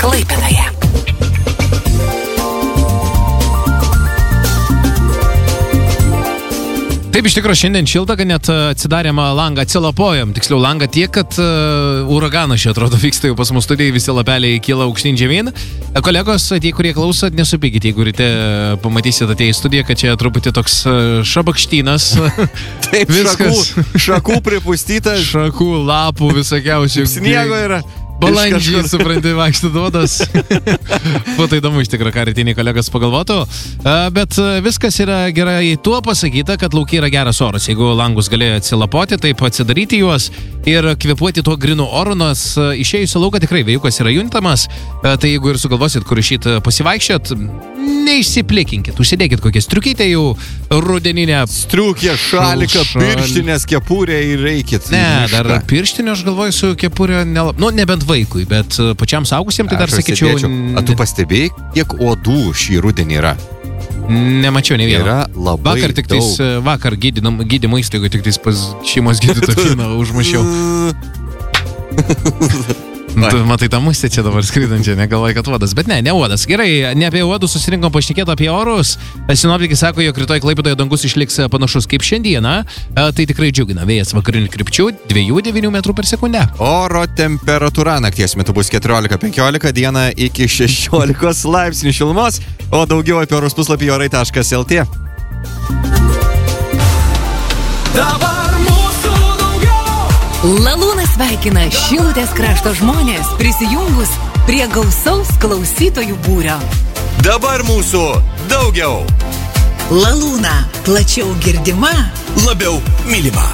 Klaipėdoje. Taip, iš tikrųjų, šiandien šilta, kad net atsidarėm langą, atsilapojam. Tiksliau, langą tiek, kad uraganas čia atrodo vyksta jau pas mus studijai, visi lapeliai kyla aukštyn žemyn. Kolegos, tie, kurie klausot, nesupykit, jeigu ryte pamatysit atėję į studiją, kad čia truputį toks šabakštynas. Taip, šakų pripustytas. Šakų, lapų, visokiausių. Sniego yra. Balandžiai, supranti, vaikštų duodas. Būtų įdomu iš tikrųjų, ką rytiniai kolegos pagalvotų. Bet viskas yra gerai tuo pasakyta, kad laukai yra geras oras. Jeigu langus galėjo atsilapoti, taip atsidaryti juos ir kvėpuoti tuo grinu oru, nes išėjus į lauką tikrai vėjukas yra juntamas. Tai jeigu ir sugalvosit, kur išeit pasivaikščiot, neišsiplikinkit. Užsidėkit kokią striukytę jau rudeninę. Striukė, šaliką, pirštinės, kepurę ir reikit. Ne, dar pirštinę aš galvoju su kepurė, nebent vaikui, bet pačiam saugusiem tai dar sakyčiau... A tu pastebėjai, kiek uodų šį rudenį yra? Nemačiau ne vieno. Yra labai vakar tik tais, vakar gydymo įstaigoje tik tais pas šeimos gydytoją užmušiau. Tu matai tą musę čia dabar skrydančią, negalvoji, kad uodas. Bet ne uodas. Gerai, ne apie uodus susirinkom pašnekėti apie orus. Sinoptikai sako, jog rytoj Klaipėdoje dangus išliks panašus kaip šiandieną. Tai tikrai džiugina. Vėjas vakarinių krypčių 2-9 metrų per sekundę. Oro temperatūra nakties metu bus 14-15, dieną iki 16 laipsnių šilumos, o daugiau apie orus puslapį orai.lt. Lalūnas sveikina Šilutės krašto žmonės prisijungus prie gausaus klausytojų būrio. Dabar mūsų daugiau. Lalūna, plačiau girdima, labiau mylima.